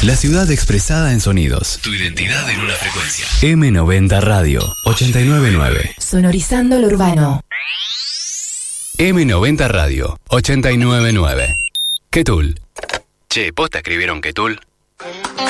La ciudad expresada en sonidos. Tu identidad en una frecuencia. M90 Radio 899. Sonorizando lo urbano. M90 Radio 899. ¿Qué Tool? Che, ¿posta escribieron qué Tool?